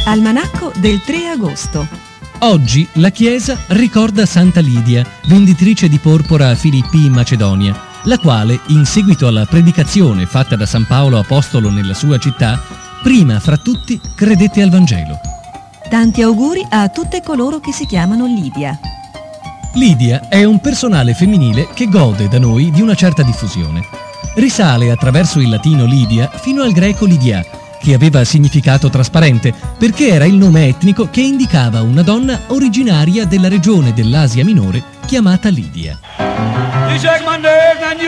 Almanacco del 3 agosto. Oggi la Chiesa ricorda Santa Lidia, venditrice di porpora a Filippi in Macedonia, la quale, in seguito alla predicazione fatta da San Paolo Apostolo nella sua città, prima fra tutti credette al Vangelo. Tanti auguri a tutte coloro che si chiamano Lidia. Lidia è un personale femminile che gode da noi di una certa diffusione. Risale attraverso il latino Lidia fino al greco Lidia, che aveva significato trasparente perché era il nome etnico che indicava una donna originaria della regione dell'Asia Minore chiamata Lidia.